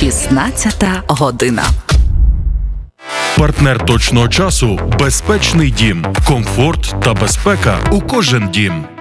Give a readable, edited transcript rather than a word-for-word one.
16 година. Партнер точного часу – безпечний дім. Комфорт та безпека у кожен дім.